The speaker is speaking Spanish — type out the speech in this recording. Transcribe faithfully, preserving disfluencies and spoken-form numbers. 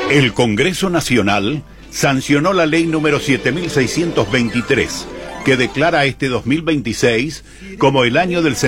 El Congreso Nacional sancionó la ley número siete mil seiscientos veintitrés, que declara este dos mil veintiséis como el año del